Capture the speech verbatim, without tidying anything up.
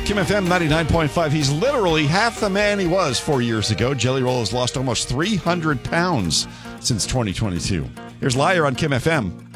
Kim F M ninety-nine point five. He's literally half the man he was four years ago. Jelly Roll has lost almost three hundred pounds since twenty twenty-two. Here's Liar on Kim F M.